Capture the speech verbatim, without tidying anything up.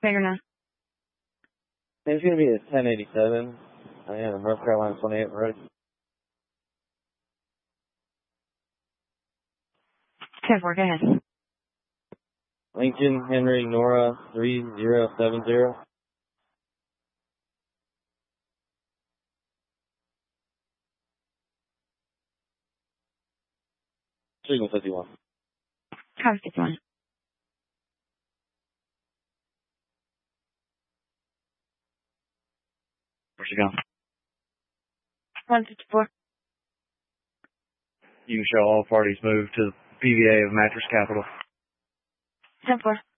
Bigger now. It's going to be a ten eighty-seven. I am North Carolina twenty-eight, ready. ten four, go ahead. Lincoln, Henry, Nora, three zero seven zero. Signal fifty-one. Copy fifty-one. Where's she going? one fifty-four. You can show all parties move to the P V A of Mattress Capital. ten four.